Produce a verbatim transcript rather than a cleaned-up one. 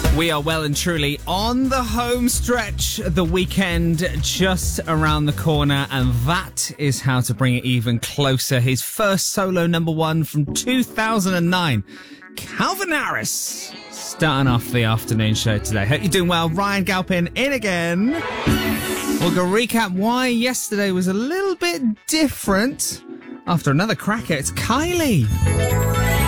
We are well and truly on the home stretch, the weekend just around the corner, and that is how to bring it even closer. His first solo number one from two thousand nine, Calvin Harris, starting off the afternoon show today. Hope you're doing well. Ryan Galpin in again. We'll go recap why yesterday was a little bit different after another cracker. It's Kylie.